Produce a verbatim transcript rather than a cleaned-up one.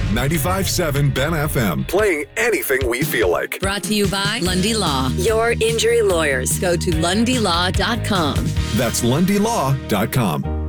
ninety-five point seven Ben F M, playing anything we feel like. Brought to you by Lundy Law, your injury lawyers. Go to lundy law dot com. That's lundy law dot com.